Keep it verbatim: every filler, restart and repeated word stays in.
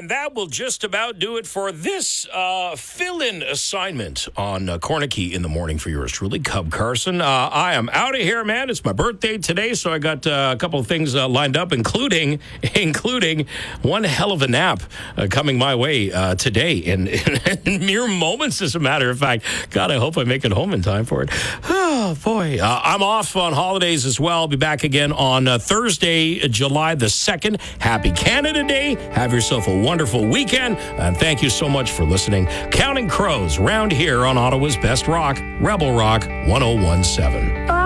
And that will just about do it for this uh, fill-in assignment on uh, Cornicky in the Morning for yours truly, Cub Carson. Uh, I am out of here, man. It's my birthday today, so I got uh, a couple of things uh, lined up, including including one hell of a nap uh, coming my way uh, today in, in, in mere moments, as a matter of fact. God, I hope I make it home in time for it. Oh, boy. Uh, I'm off on holidays as well. I'll be back again on uh, Thursday, July the second. Happy Canada Day. Have yourself a wonderful weekend. And thank you so much for listening. Counting Crows, round here on Ottawa's Best Rock, Rebel Rock one oh one seven.